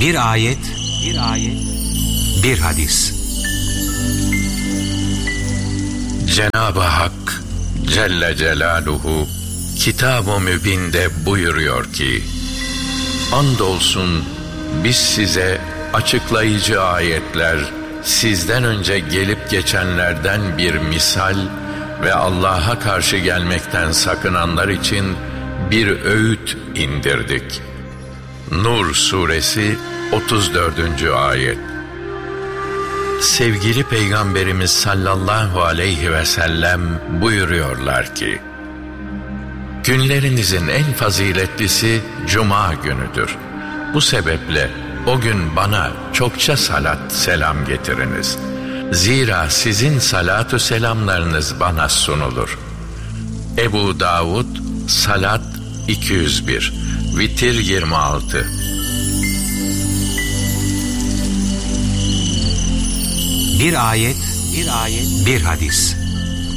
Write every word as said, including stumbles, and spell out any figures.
Bir ayet, bir ayet, bir hadis. Cenab-ı Hak Celle Celaluhu Kitab-ı Mübin'de buyuruyor ki: andolsun biz size açıklayıcı ayetler, sizden önce gelip geçenlerden bir misal ve Allah'a karşı gelmekten sakınanlar için bir öğüt indirdik. Nur Suresi otuz dördüncü ayet. Sevgili Peygamberimiz sallallahu aleyhi ve sellem buyuruyorlar ki: günlerinizin en faziletlisi Cuma günüdür. Bu sebeple o gün bana çokça salat selam getiriniz. Zira sizin salatü selamlarınız bana sunulur. Ebu Davud Salat iki yüz bir, Vitir yirmi altı. Bir ayet, bir ayet, bir hadis.